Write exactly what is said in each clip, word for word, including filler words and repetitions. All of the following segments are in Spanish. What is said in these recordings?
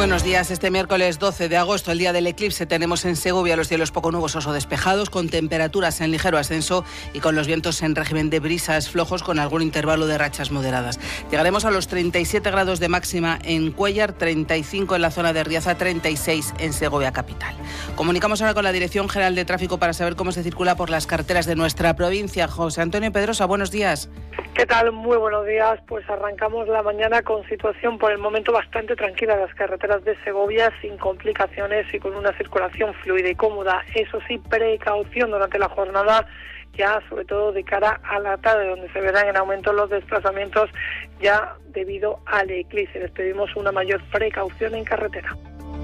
Buenos días. Este miércoles doce de agosto, el día del eclipse, tenemos en Segovia los cielos poco nubosos o despejados, con temperaturas en ligero ascenso y con los vientos en régimen de brisas flojos con algún intervalo de rachas moderadas. Llegaremos a los treinta y siete grados de máxima en Cuéllar, treinta y cinco en la zona de Riaza, treinta y seis en Segovia capital. Comunicamos ahora con la Dirección General de Tráfico para saber cómo se circula por las carreteras de nuestra provincia. José Antonio Pedrosa, buenos días. ¿Qué tal? Muy buenos días. Pues arrancamos la mañana con situación por el momento bastante tranquila en las carreteras de Segovia, sin complicaciones y con una circulación fluida y cómoda. Eso sí, precaución durante la jornada, ya sobre todo de cara a la tarde, donde se verán en aumento los desplazamientos ya debido al eclipse. Les pedimos una mayor precaución en carretera.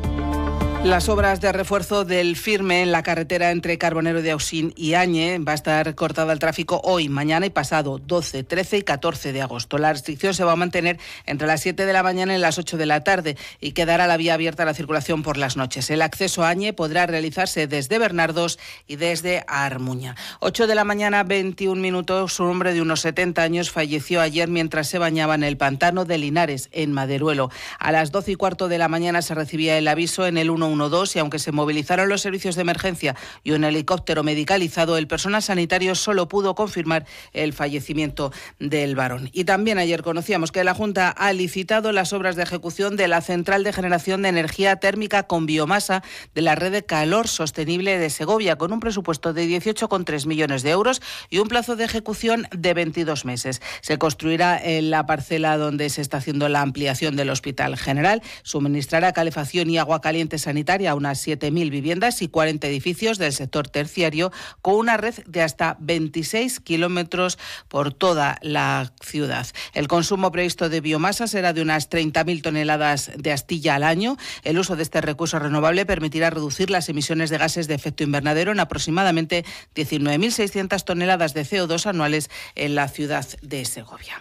Las obras de refuerzo del firme en la carretera entre Carbonero de Ausín y Añe va a estar cortado el tráfico hoy, mañana y pasado, doce, trece y catorce de agosto. La restricción se va a mantener entre las siete de la mañana y las ocho de la tarde y quedará la vía abierta a la circulación por las noches. El acceso a Añe podrá realizarse desde Bernardos y desde Armuña. ocho de la mañana, veintiún minutos. Un hombre de unos setenta años falleció ayer mientras se bañaba en el pantano de Linares, en Maderuelo. A las doce y cuarto de la mañana se recibía el aviso en el ciento doce y aunque se movilizaron los servicios de emergencia y un helicóptero medicalizado, el personal sanitario solo pudo confirmar el fallecimiento del varón. Y también ayer conocíamos que la Junta ha licitado las obras de ejecución de la central de generación de energía térmica con biomasa de la red de calor sostenible de Segovia, con un presupuesto de dieciocho coma tres millones de euros y un plazo de ejecución de veintidós meses. Se construirá en la parcela donde se está haciendo la ampliación del Hospital General, suministrará calefacción y agua caliente sanitaria a unas siete mil viviendas y cuarenta edificios del sector terciario, con una red de hasta veintiséis kilómetros por toda la ciudad. El consumo previsto de biomasa será de unas treinta mil toneladas de astilla al año. El uso de este recurso renovable permitirá reducir las emisiones de gases de efecto invernadero en aproximadamente diecinueve mil seiscientas toneladas de C O dos anuales en la ciudad de Segovia.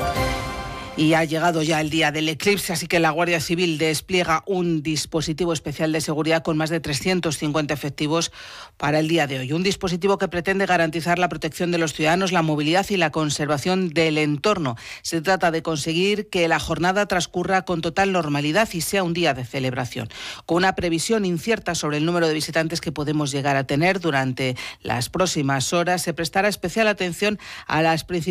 Y ha llegado ya el día del eclipse, así que la Guardia Civil despliega un dispositivo especial de seguridad con más de trescientos cincuenta efectivos para el día de hoy. Un dispositivo que pretende garantizar la protección de los ciudadanos, la movilidad y la conservación del entorno. Se trata de conseguir que la jornada transcurra con total normalidad y sea un día de celebración. Con una previsión incierta sobre el número de visitantes que podemos llegar a tener durante las próximas horas, se prestará especial atención a las principales